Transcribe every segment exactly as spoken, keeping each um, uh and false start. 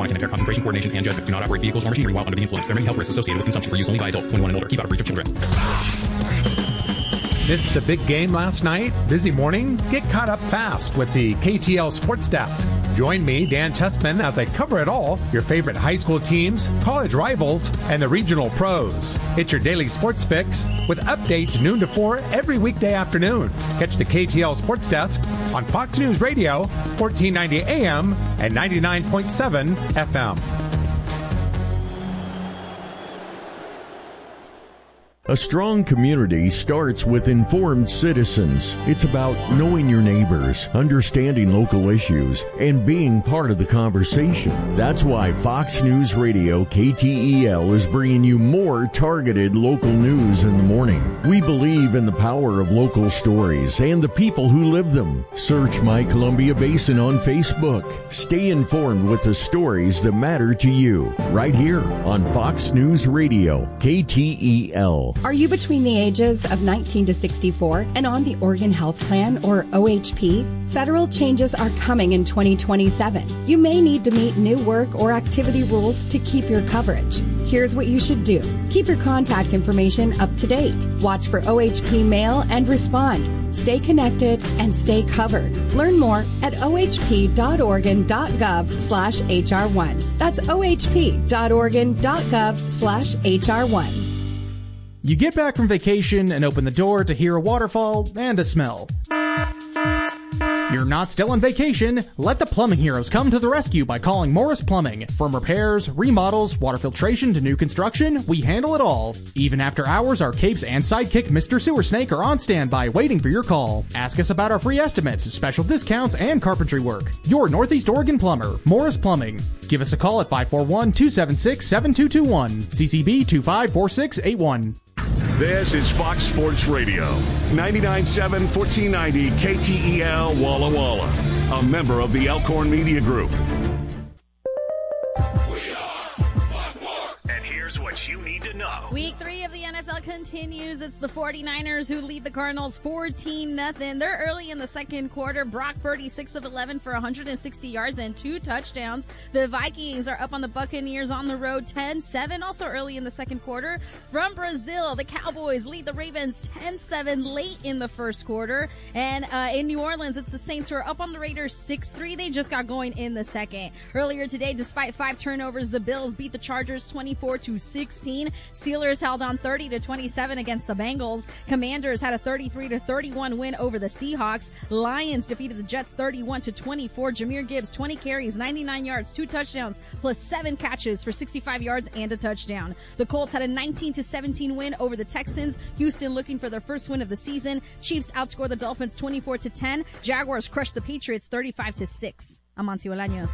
marijuana can impair concentration, coordination, and judgment. Do not operate vehicles or machinery while under the influence. There are many health risks associated with consumption for use only by adults twenty-one and older. Keep out of reach of children. Missed the big game last night? Busy morning? Get caught up fast with the K T L Sports Desk. Join me, Dan Tessman, as I cover it all, your favorite high school teams, college rivals, and the regional pros. It's your daily sports fix with updates noon to four every weekday afternoon. Catch the K T L Sports Desk on Fox News Radio, fourteen ninety A M and ninety-nine point seven F M. A strong community starts with informed citizens. It's about knowing your neighbors, understanding local issues, and being part of the conversation. That's why Fox News Radio K T E L is bringing you more targeted local news in the morning. We believe in the power of local stories and the people who live them. Search My Columbia Basin on Facebook. Stay informed with the stories that matter to you, right here on Fox News Radio K T E L. Are you between the ages of nineteen to sixty-four and on the Oregon Health Plan, or O H P? Federal changes are coming in twenty twenty-seven. You may need to meet new work or activity rules to keep your coverage. Here's what you should do. Keep your contact information up to date. Watch for O H P mail and respond. Stay connected and stay covered. Learn more at o h p dot oregon dot gov slash h r one. That's o h p dot oregon dot gov slash h r one. You get back from vacation and open the door to hear a waterfall and a smell. You're not still on vacation. Let the plumbing heroes come to the rescue by calling Morris Plumbing. From repairs, remodels, water filtration to new construction, we handle it all. Even after hours, our capes and sidekick Mister Sewer Snake are on standby waiting for your call. Ask us about our free estimates, special discounts, and carpentry work. Your Northeast Oregon plumber, Morris Plumbing. Give us a call at five four one, two seven six, seven two two one, C C B two five four six eight one. This is Fox Sports Radio, ninety-nine point seven, fourteen ninety K T E L Walla Walla, a member of the Elkhorn Media Group. And here's what you need to know. Week three of the N F L continues. It's the forty-niners who lead the Cardinals fourteen nothing. They're early in the second quarter. Brock Purdy, six of eleven for one hundred sixty yards and two touchdowns. The Vikings are up on the Buccaneers on the road ten seven. Also early in the second quarter. From Brazil, the Cowboys lead the Ravens ten seven late in the first quarter. And uh, in New Orleans, it's the Saints who are up on the Raiders six three. They just got going in the second. Earlier today, despite five turnovers, the Bills beat the Chargers twenty-four to sixteen. Steelers held on thirty to twenty-seven against the Bengals. Commanders had a thirty-three to thirty-one win over the Seahawks. Lions defeated the Jets thirty-one to twenty-four. Jahmyr Gibbs, twenty carries, ninety-nine yards, two touchdowns, plus seven catches for sixty-five yards and a touchdown. The Colts had a nineteen to seventeen win over the Texans. Houston looking for their first win of the season. Chiefs outscored the Dolphins twenty-four to ten. Jaguars crushed the Patriots thirty-five to six. Amancio Bolaños.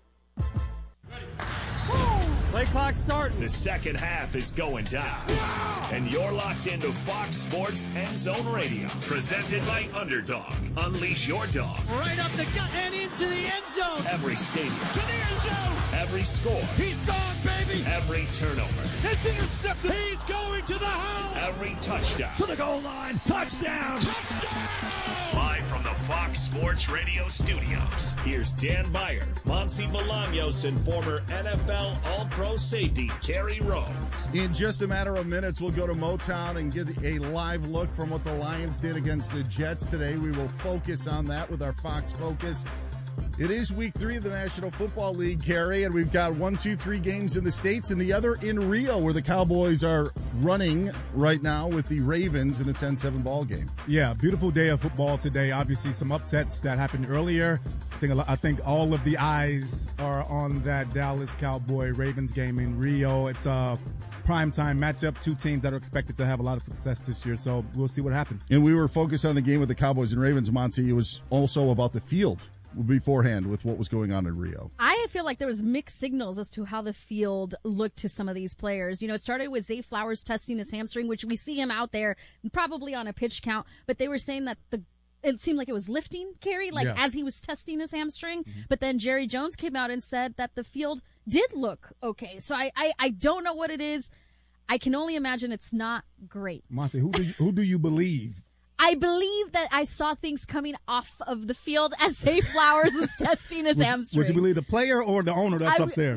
Play clock starting. The second half is going down. And you're locked into Fox Sports End Zone Radio. Presented by Underdog. Unleash your dog. Right up the gut and into the end zone. Every stadium. To the end zone. Every score. He's gone, baby. Every turnover. It's intercepted. He's going to the house. Every touchdown. To the goal line. Touchdown. Touchdown. Live from the Fox Sports Radio studios. Here's Dan Meyer, Monty Bolaños, and former N F L All-Pro safety Kerry Rhodes. In just a matter of minutes, we'll go to Motown and get a live look from what the Lions did against the Jets today. We will focus on that with our Fox Focus. It is week three of the National Football League, Kerry, and we've got one, two, three games in the States and the other in Rio, where the Cowboys are running right now with the Ravens in a ten seven ball game. Yeah, beautiful day of football today. Obviously, some upsets that happened earlier. I think, I think all of the eyes are on that Dallas Cowboy-Ravens game in Rio. It's a primetime matchup, two teams that are expected to have a lot of success this year, so we'll see what happens. And we were focused on the game with the Cowboys and Ravens, Monty. It was also about the field beforehand with what was going on in Rio. I feel like there was mixed signals as to how the field looked to some of these players. You know, it started with Zay Flowers testing his hamstring, which we see him out there probably on a pitch count, but they were saying that the it seemed like it was lifting, Kerry, like yeah. as he was testing his hamstring. Mm-hmm. But then Jerry Jones came out and said that the field did look okay. So I, I, I don't know what it is. I can only imagine it's not great. Monty, who do you, who do you believe? I believe that I saw things coming off of the field as Zay Flowers was testing his would, hamstring. Would you believe the player or the owner that's I, upstairs?